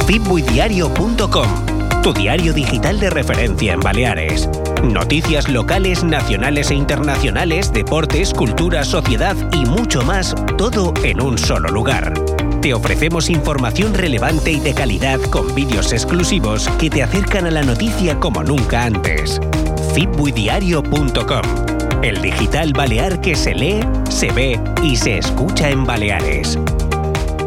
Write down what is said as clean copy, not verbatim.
fitbuidiario.com, tu diario digital de referencia en Baleares. Noticias locales, nacionales e internacionales, deportes, cultura, sociedad y mucho más, todo en un solo lugar. Te ofrecemos información relevante y de calidad con vídeos exclusivos que te acercan a la noticia como nunca antes. fitbuidiario.com, el digital balear que se lee, se ve y se escucha en Baleares.